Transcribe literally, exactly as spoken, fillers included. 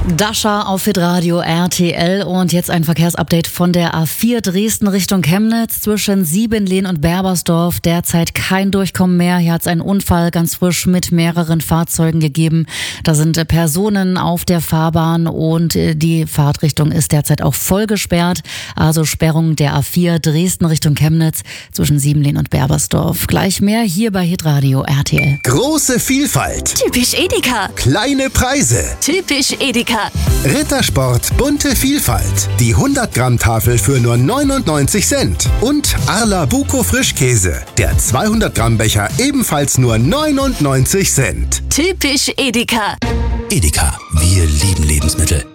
Dasha auf Hitradio R T L und jetzt ein Verkehrsupdate von der A vier Dresden Richtung Chemnitz zwischen Siebenlehn und Berbersdorf. Derzeit kein Durchkommen mehr. Hier hat es einen Unfall ganz frisch mit mehreren Fahrzeugen gegeben. Da sind Personen auf der Fahrbahn und die Fahrtrichtung ist derzeit auch voll gesperrt. Also Sperrung der A vier Dresden Richtung Chemnitz zwischen Siebenlehn und Berbersdorf. Gleich mehr hier bei Hitradio R T L. Große Vielfalt. Typisch Edeka. Kleine Preise. Typisch Edeka. Rittersport, bunte Vielfalt. Die hundert Gramm Tafel für nur neunundneunzig Cent. Und Arla Buco Frischkäse. Der zweihundert Gramm Becher ebenfalls nur neunundneunzig Cent. Typisch Edeka. Edeka, wir lieben Lebensmittel.